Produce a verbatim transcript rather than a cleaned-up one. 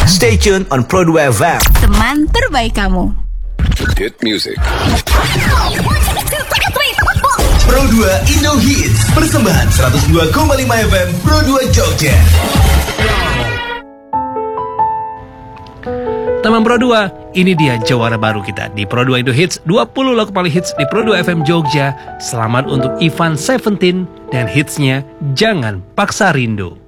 Stay tuned on Pro dua F M. Teman terbaik kamu. Hit music. Pro dua Indo Hits, persembahan seratus dua koma lima F M Pro dua Jogja. Teman Pro dua, ini dia jawara baru kita di Pro dua Indo Hits, dua puluh lagu paling hits di Pro dua F M Jogja. Selamat untuk Ivan Seventeen dan hitsnya Jangan Paksa Rindu.